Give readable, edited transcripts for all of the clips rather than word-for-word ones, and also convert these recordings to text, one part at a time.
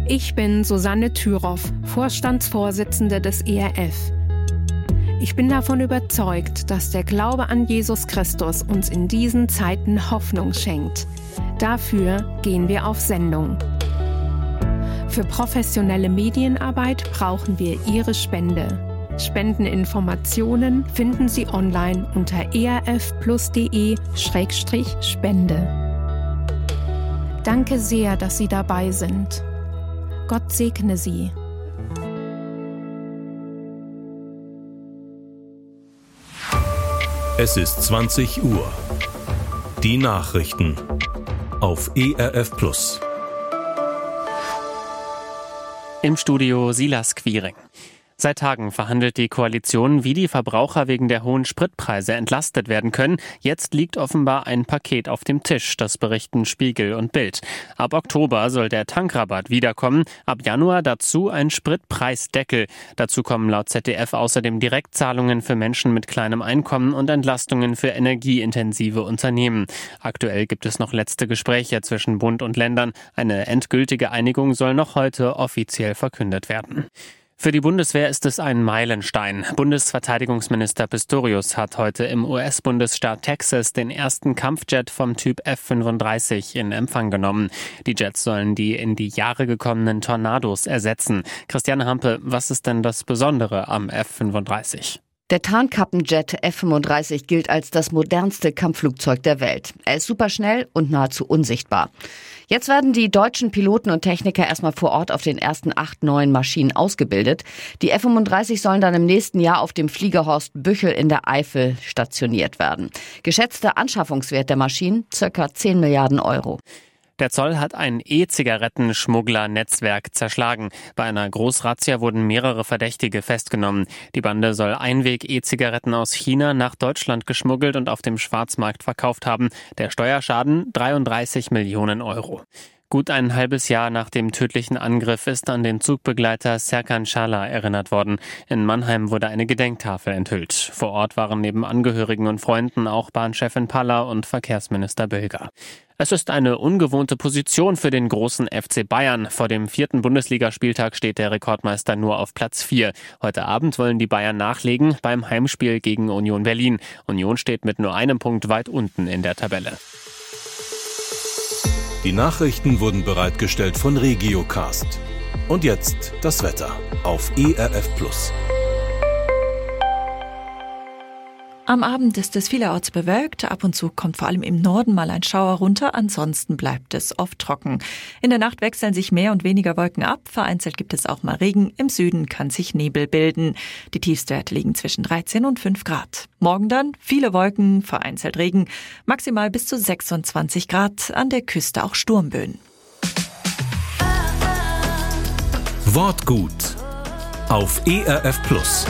Ich bin Susanne Thüroff, Vorstandsvorsitzende des ERF. Ich bin davon überzeugt, dass der Glaube an Jesus Christus uns in diesen Zeiten Hoffnung schenkt. Dafür gehen wir auf Sendung. Für professionelle Medienarbeit brauchen wir Ihre Spende. Spendeninformationen finden Sie online unter erfplus.de/spende. Danke sehr, dass Sie dabei sind. Gott segne Sie. Es ist 20 Uhr. Die Nachrichten auf ERF Plus. Im Studio Silas Quiring. Seit Tagen verhandelt die Koalition, wie die Verbraucher wegen der hohen Spritpreise entlastet werden können. Jetzt liegt offenbar ein Paket auf dem Tisch, das berichten Spiegel und Bild. Ab Oktober soll der Tankrabatt wiederkommen, ab Januar dazu ein Spritpreisdeckel. Dazu kommen laut ZDF außerdem Direktzahlungen für Menschen mit kleinem Einkommen und Entlastungen für energieintensive Unternehmen. Aktuell gibt es noch letzte Gespräche zwischen Bund und Ländern. Eine endgültige Einigung soll noch heute offiziell verkündet werden. Für die Bundeswehr ist es ein Meilenstein. Bundesverteidigungsminister Pistorius hat heute im US-Bundesstaat Texas den ersten Kampfjet vom Typ F-35 in Empfang genommen. Die Jets sollen die in die Jahre gekommenen Tornados ersetzen. Christiane Hampe, was ist denn das Besondere am F-35? Der Tarnkappenjet F-35 gilt als das modernste Kampfflugzeug der Welt. Er ist superschnell und nahezu unsichtbar. Jetzt werden die deutschen Piloten und Techniker erstmal vor Ort auf den ersten 8 neuen Maschinen ausgebildet. Die F-35 sollen dann im nächsten Jahr auf dem Fliegerhorst Büchel in der Eifel stationiert werden. Geschätzter Anschaffungswert der Maschinen ca. 10 Milliarden Euro. Der Zoll hat ein E-Zigaretten-Schmuggler-Netzwerk zerschlagen. Bei einer Großrazzia wurden mehrere Verdächtige festgenommen. Die Bande soll Einweg-E-Zigaretten aus China nach Deutschland geschmuggelt und auf dem Schwarzmarkt verkauft haben. Der Steuerschaden 33 Millionen Euro. Gut ein halbes Jahr nach dem tödlichen Angriff ist an den Zugbegleiter Serkan Şalar erinnert worden. In Mannheim wurde eine Gedenktafel enthüllt. Vor Ort waren neben Angehörigen und Freunden auch Bahnchefin Palla und Verkehrsminister Böllger. Es ist eine ungewohnte Position für den großen FC Bayern. Vor dem 4. Bundesligaspieltag steht der Rekordmeister nur auf Platz 4. Heute Abend wollen die Bayern nachlegen beim Heimspiel gegen Union Berlin. Union steht mit nur einem Punkt weit unten in der Tabelle. Die Nachrichten wurden bereitgestellt von Regiocast. Und jetzt das Wetter auf ERF Plus. Am Abend ist es vielerorts bewölkt, ab und zu kommt vor allem im Norden mal ein Schauer runter, ansonsten bleibt es oft trocken. In der Nacht wechseln sich mehr und weniger Wolken ab, vereinzelt gibt es auch mal Regen, im Süden kann sich Nebel bilden. Die Tiefstwerte liegen zwischen 13 und 5 Grad. Morgen dann viele Wolken, vereinzelt Regen, maximal bis zu 26 Grad, an der Küste auch Sturmböen. Wortgut auf ERF Plus.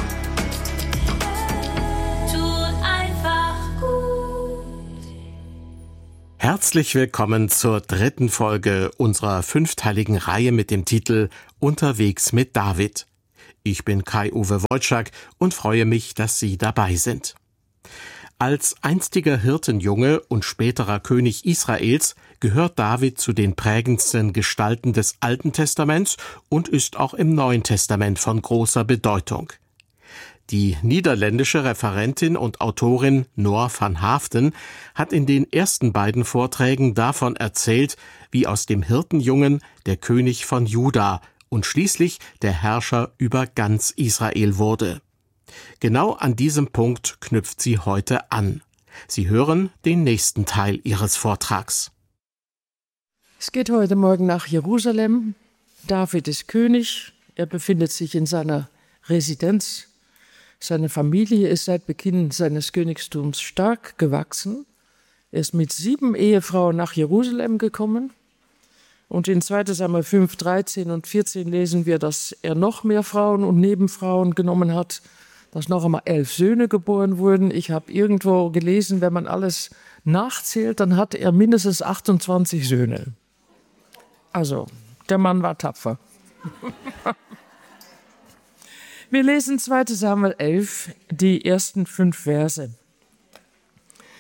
Herzlich willkommen zur 3. Folge unserer 5-teiligen Reihe mit dem Titel Unterwegs mit David. Ich bin Kai-Uwe Wolczak und freue mich, dass Sie dabei sind. Als einstiger Hirtenjunge und späterer König Israels gehört David zu den prägendsten Gestalten des Alten Testaments und ist auch im Neuen Testament von großer Bedeutung. Die niederländische Referentin und Autorin Noor van Haaften hat in den ersten beiden Vorträgen davon erzählt, wie aus dem Hirtenjungen der König von Juda und schließlich der Herrscher über ganz Israel wurde. Genau an diesem Punkt knüpft sie heute an. Sie hören den nächsten Teil ihres Vortrags. Es geht heute Morgen nach Jerusalem. David ist König. Er befindet sich in seiner Residenz. Seine Familie ist seit Beginn seines Königtums stark gewachsen. Er ist mit 7 Ehefrauen nach Jerusalem gekommen. Und in 2. Samuel 5, 13 und 14 lesen wir, dass er noch mehr Frauen und Nebenfrauen genommen hat, dass noch einmal 11 Söhne geboren wurden. Ich habe irgendwo gelesen, wenn man alles nachzählt, dann hat er mindestens 28 Söhne. Also, der Mann war tapfer. Wir lesen 2. Samuel 11, die ersten 5 Verse.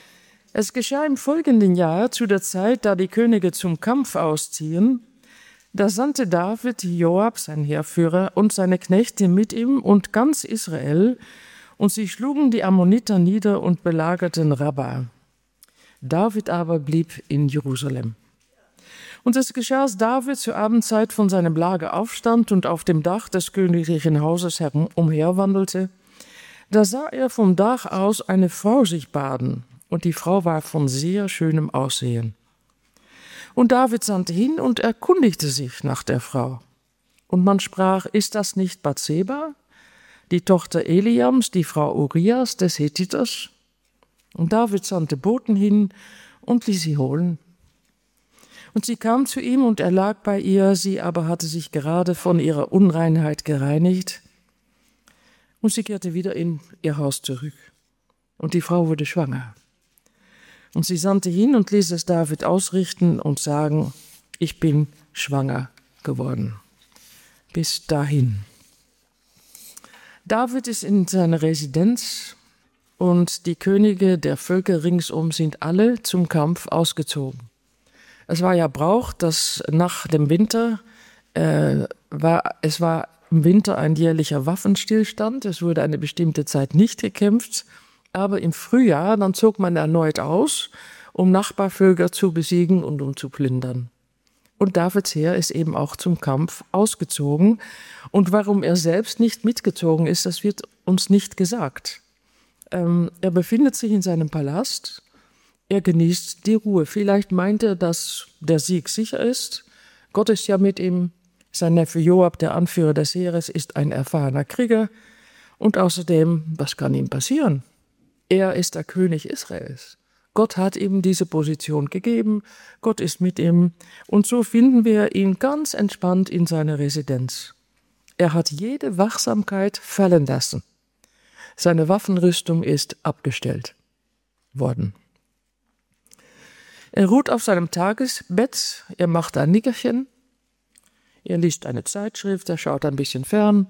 Es geschah im folgenden Jahr, zu der Zeit, da die Könige zum Kampf ausziehen, Da sandte David Joab, sein Heerführer, und seine Knechte mit ihm und ganz Israel, und sie schlugen die Ammoniter nieder und belagerten Rabba. David aber blieb in Jerusalem. Und es geschah, als David zur Abendzeit von seinem Lager aufstand und auf dem Dach des königlichen Hauses umherwandelte, da sah er vom Dach aus eine Frau sich baden, und die Frau war von sehr schönem Aussehen. Und David sandte hin und erkundigte sich nach der Frau. Und man sprach, ist das nicht Bathseba, die Tochter Eliams, die Frau Urias des Hethiters? Und David sandte Boten hin und ließ sie holen. Und sie kam zu ihm, und er lag bei ihr, sie aber hatte sich gerade von ihrer Unreinheit gereinigt. Und sie kehrte wieder in ihr Haus zurück. Und die Frau wurde schwanger. Und sie sandte hin und ließ es David ausrichten und sagen, ich bin schwanger geworden. Bis dahin. David ist in seiner Residenz, und die Könige der Völker ringsum sind alle zum Kampf ausgezogen. Es war ja Brauch, dass nach dem Winter, es war im Winter ein jährlicher Waffenstillstand, es wurde eine bestimmte Zeit nicht gekämpft, aber im Frühjahr, dann zog man erneut aus, um Nachbarvölker zu besiegen und um zu plündern. Und Davids Heer ist eben auch zum Kampf ausgezogen. Und warum er selbst nicht mitgezogen ist, das wird uns nicht gesagt. Er befindet sich in seinem Palast, er genießt die Ruhe. Vielleicht meint er, dass der Sieg sicher ist. Gott ist ja mit ihm. Sein Neffe Joab, der Anführer des Heeres, ist ein erfahrener Krieger. Und außerdem, was kann ihm passieren? Er ist der König Israels. Gott hat ihm diese Position gegeben, Gott ist mit ihm, und so finden wir ihn ganz entspannt in seiner Residenz. Er hat jede Wachsamkeit fallen lassen. Seine Waffenrüstung ist abgestellt worden. Er ruht auf seinem Tagesbett, er macht ein Nickerchen, er liest eine Zeitschrift, er schaut ein bisschen fern.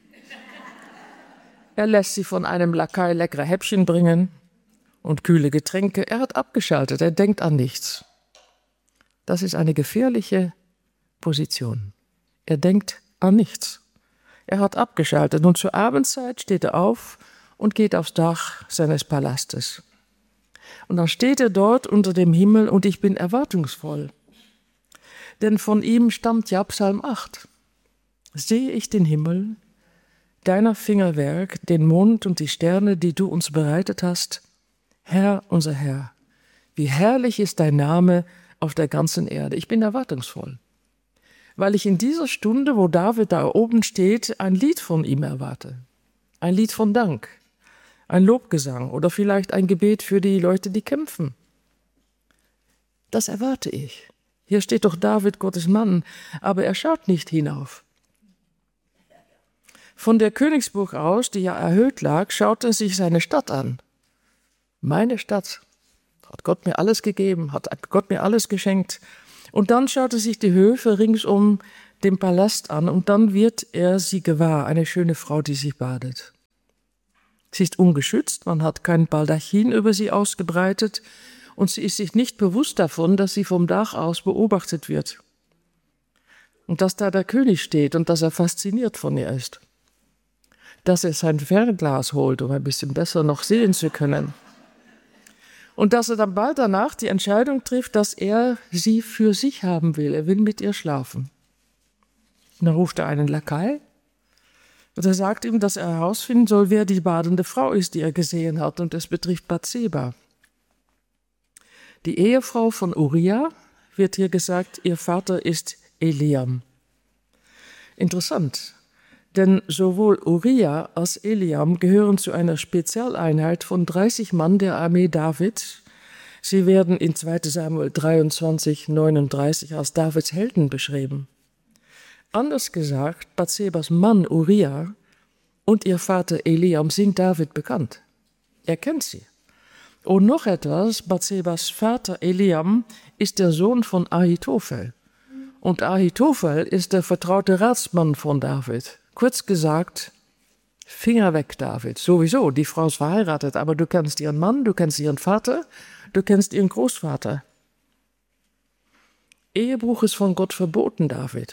Er lässt sich von einem Lakai leckere Häppchen bringen und kühle Getränke. Er hat abgeschaltet, er denkt an nichts. Das ist eine gefährliche Position. Er denkt an nichts. Er hat abgeschaltet und zur Abendzeit steht er auf und geht aufs Dach seines Palastes. Und dann steht er dort unter dem Himmel und ich bin erwartungsvoll. Denn von ihm stammt ja Psalm 8. Sehe ich den Himmel, deiner Fingerwerk, den Mond und die Sterne, die du uns bereitet hast, Herr, unser Herr, wie herrlich ist dein Name auf der ganzen Erde. Ich bin erwartungsvoll, weil ich in dieser Stunde, wo David da oben steht, ein Lied von ihm erwarte. Ein Lied von Dank, ein Lobgesang oder vielleicht ein Gebet für die Leute, die kämpfen. Das erwarte ich. Hier steht doch David, Gottes Mann, aber er schaut nicht hinauf. Von der Königsburg aus, die ja erhöht lag, schaut er sich seine Stadt an. Meine Stadt hat Gott mir alles gegeben, hat Gott mir alles geschenkt. Und dann schaut er sich die Höfe ringsum dem Palast an und dann wird er sie gewahr, eine schöne Frau, die sich badet. Sie ist ungeschützt, man hat kein Baldachin über sie ausgebreitet und sie ist sich nicht bewusst davon, dass sie vom Dach aus beobachtet wird. Und dass da der König steht und dass er fasziniert von ihr ist. Dass er sein Fernglas holt, um ein bisschen besser noch sehen zu können. Und dass er dann bald danach die Entscheidung trifft, dass er sie für sich haben will. Er will mit ihr schlafen. Und dann ruft er einen Lakai und er sagt ihm, dass er herausfinden soll, wer die badende Frau ist, die er gesehen hat. Und es betrifft Bathseba. Die Ehefrau von Uria, wird hier gesagt, ihr Vater ist Eliam. Interessant, denn sowohl Uria als Eliam gehören zu einer Spezialeinheit von 30 Mann der Armee David. Sie werden in 2 Samuel 23, 39 als Davids Helden beschrieben. Anders gesagt, Bathsebas Mann Uria und ihr Vater Eliam sind David bekannt. Er kennt sie. Und noch etwas, Bathsebas Vater Eliam ist der Sohn von Ahitophel. Und Ahitophel ist der vertraute Ratsmann von David. Kurz gesagt, Finger weg, David. Sowieso, die Frau ist verheiratet, aber du kennst ihren Mann, du kennst ihren Vater, du kennst ihren Großvater. Ehebruch ist von Gott verboten, David.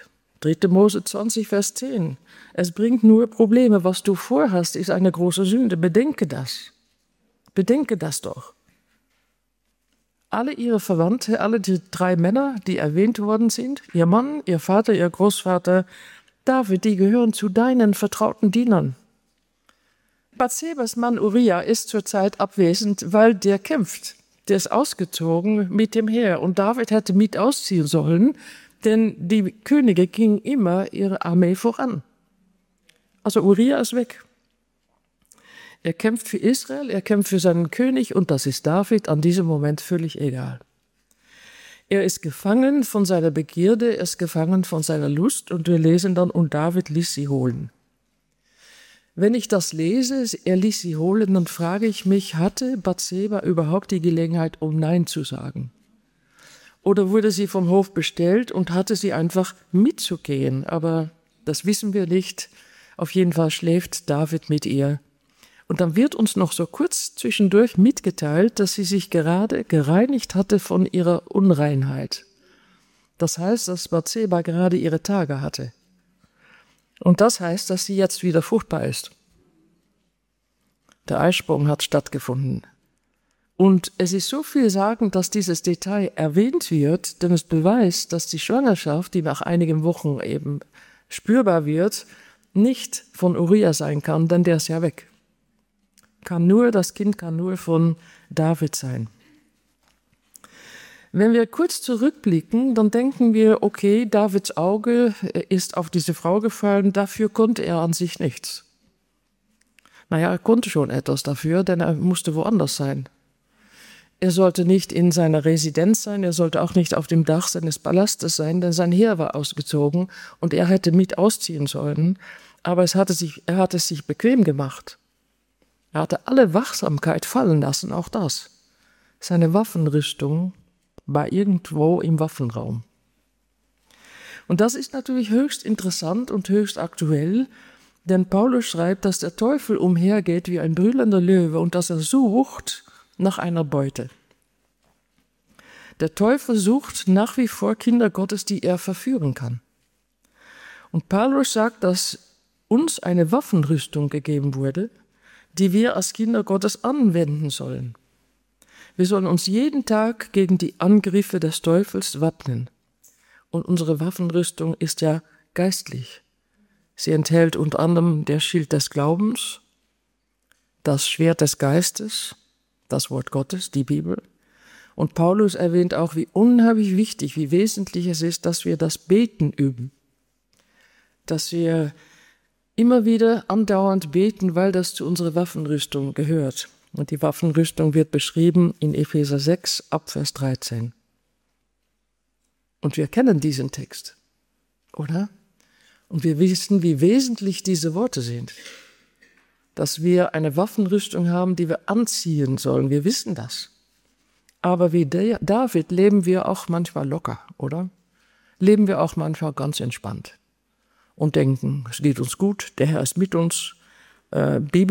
3. Mose 20, Vers 10. Es bringt nur Probleme. Was du vorhast, ist eine große Sünde. Bedenke das. Bedenke das doch. Alle ihre Verwandte, alle die 3 Männer, die erwähnt worden sind, ihr Mann, ihr Vater, ihr Großvater, David, die gehören zu deinen vertrauten Dienern. Bathsebas Mann Uriah ist zurzeit abwesend, weil der kämpft. Der ist ausgezogen mit dem Heer und David hätte mit ausziehen sollen, denn die Könige gingen immer ihre Armee voran. Also Uriah ist weg. Er kämpft für Israel, er kämpft für seinen König und das ist David an diesem Moment völlig egal. Er ist gefangen von seiner Begierde, er ist gefangen von seiner Lust und wir lesen dann, und David ließ sie holen. Wenn ich das lese, er ließ sie holen, dann frage ich mich, hatte Bathseba überhaupt die Gelegenheit, um Nein zu sagen? Oder wurde sie vom Hof bestellt und hatte sie einfach mitzugehen? Aber das wissen wir nicht. Auf jeden Fall schläft David mit ihr. Und dann wird uns noch so kurz zwischendurch mitgeteilt, dass sie sich gerade gereinigt hatte von ihrer Unreinheit. Das heißt, dass Bathseba gerade ihre Tage hatte. Und das heißt, dass sie jetzt wieder fruchtbar ist. Der Eisprung hat stattgefunden. Und es ist so vielsagend, dass dieses Detail erwähnt wird, denn es beweist, dass die Schwangerschaft, die nach einigen Wochen eben spürbar wird, nicht von Uriah sein kann, denn der ist ja weg. Das Kind kann nur von David sein. Wenn wir kurz zurückblicken, dann denken wir, okay, Davids Auge ist auf diese Frau gefallen, dafür konnte er an sich nichts. Er konnte schon etwas dafür, denn er musste woanders sein. Er sollte nicht in seiner Residenz sein, er sollte auch nicht auf dem Dach seines Palastes sein, denn sein Heer war ausgezogen und er hätte mit ausziehen sollen, aber er hat es sich bequem gemacht. Er hatte alle Wachsamkeit fallen lassen, auch das. Seine Waffenrüstung war irgendwo im Waffenraum. Und das ist natürlich höchst interessant und höchst aktuell, denn Paulus schreibt, dass der Teufel umhergeht wie ein brüllender Löwe und dass er sucht nach einer Beute. Der Teufel sucht nach wie vor Kinder Gottes, die er verführen kann. Und Paulus sagt, dass uns eine Waffenrüstung gegeben wurde, die wir als Kinder Gottes anwenden sollen. Wir sollen uns jeden Tag gegen die Angriffe des Teufels wappnen. Und unsere Waffenrüstung ist ja geistlich. Sie enthält unter anderem der Schild des Glaubens, das Schwert des Geistes, das Wort Gottes, die Bibel. Und Paulus erwähnt auch, wie unheimlich wichtig, wie wesentlich es ist, dass wir das Beten üben. Dass wir immer wieder andauernd beten, weil das zu unserer Waffenrüstung gehört. Und die Waffenrüstung wird beschrieben in Epheser 6, ab Vers 13. Und wir kennen diesen Text, oder? Und wir wissen, wie wesentlich diese Worte sind. Dass wir eine Waffenrüstung haben, die wir anziehen sollen. Wir wissen das. Aber wie David leben wir auch manchmal locker, oder? Leben wir auch manchmal ganz entspannt. Und denken, es geht uns gut, der Herr ist mit uns, Bibel